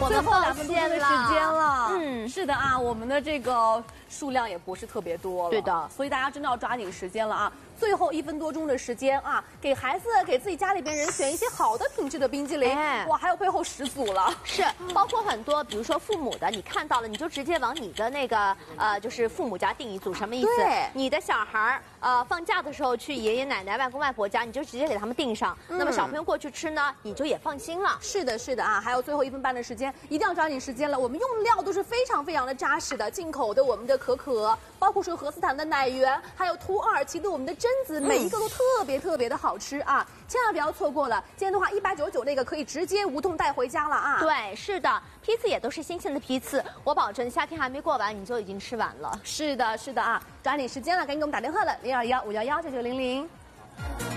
我们最后2分钟的时间了。是的啊，我们的这个数量也不是特别多了。 对的， 所以大家真的要抓紧时间了啊！最后1分多钟的时间啊，给孩子、给自己家里边人选一些好的品质的冰激凌。哇，还有背后10组了。 是，包括很多，比如说父母的，你看到了，你就直接往你的那个就是父母家订一组，什么意思？ 对， 你的小孩放假的时候去爷爷奶奶、外公外婆家，你就直接给他们订上。那么小朋友过去吃呢，你就也放心了。 是的，是的啊，还有最后1分半的时间，一定要抓紧时间了。我们用料都是非常非常的扎实的，进口的我们的可可，包括说荷斯坦的奶源，还有土耳其的我们的榛子，每一个都特别特别的好吃啊！千万不要错过了。今天的话，199那个可以直接无痛带回家了啊！ 对，是的，批次也都是新鲜的批次，我保证夏天还没过完，你就已经吃完了。 是的，是的啊，抓紧时间了，赶紧给我们打电话了，0215119900。